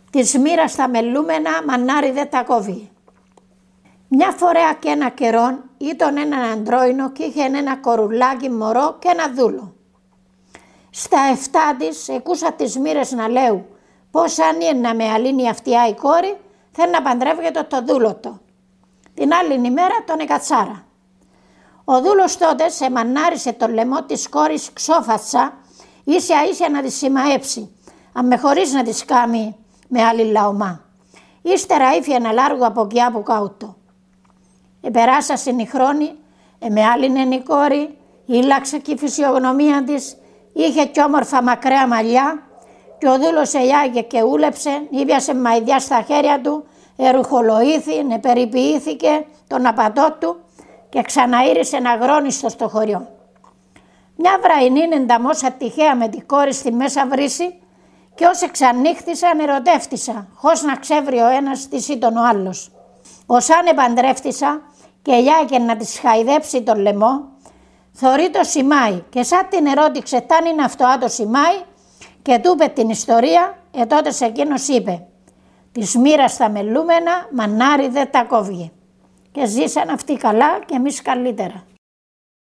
Της μοίρας τα μελούμενα, μανάρι δεν τα κόβει. Μια φορά και ένα καιρόν ήταν έναν αντρόινο και είχε ένα κορουλάκι μωρό και ένα δούλο. Στα 7 της εκούσα τις μοίρες να λέω πως αν είναι να με αλύνει αυτιά η κόρη, θέλει να παντρεύεται το δούλο του. Την άλλη ημέρα τον εκατσάρα. Ο δούλος τότε σε μανάρισε το λαιμό της κόρης ξόφατσα, ίσια να τη σημαέψει, αν με χωρίς να τη κάνει με άλλη λαομά. Ύστερα ήφη ένα λάργο από εκεί που καούτο. Περάσασαν οι χρόνοι, με άλλην η κόρη, ήλαξε και η φυσιογνωμία της, είχε κι όμορφα μακραία μαλλιά και ο δούλος ελιάγε και ούλεψε, ήβιασε μαϊδιά στα χέρια του, ερουχολογήθη, περιποιήθηκε τον απατό του και ξαναήρισε να αγρόνιστο στο χωριό. Μια βραϊνή ενταμόσα τυχαία με την κόρη στη μέσα βρύση και όσοι εξανύχτησαν ερωτεύτησα, χωρίς να ξέβρει ο ένας τι ήταν ο άλλος. Όσαν επαντρεύτησα και ελιάγε να της χαϊδέψει τον λαιμό, θωρεί το σημάι και σαν την ερώτηξε ταν είναι αυτό το σημάι και του είπε την ιστορία, τότε σε εκείνος είπε «Της μοίρας τα μελούμενα, μανάρι δεν τα κόβει». Και ζήσαν αυτοί καλά και εμείς καλύτερα.